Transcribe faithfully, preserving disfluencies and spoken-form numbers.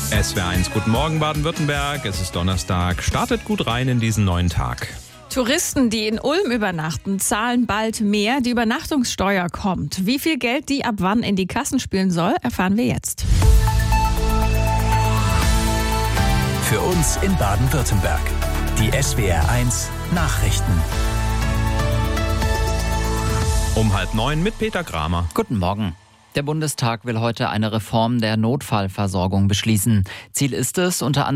S W R eins, guten Morgen Baden-Württemberg. Es ist Donnerstag. Startet gut rein in diesen neuen Tag. Touristen, die in Ulm übernachten, zahlen bald mehr. Die Übernachtungssteuer kommt. Wie viel Geld die ab wann in die Kassen spülen soll, erfahren wir jetzt. Für uns in Baden-Württemberg. Die S W R eins Nachrichten. Um halb neun mit Peter Kramer. Guten Morgen. Der Bundestag will heute eine Reform der Notfallversorgung beschließen. Ziel ist es, unter anderem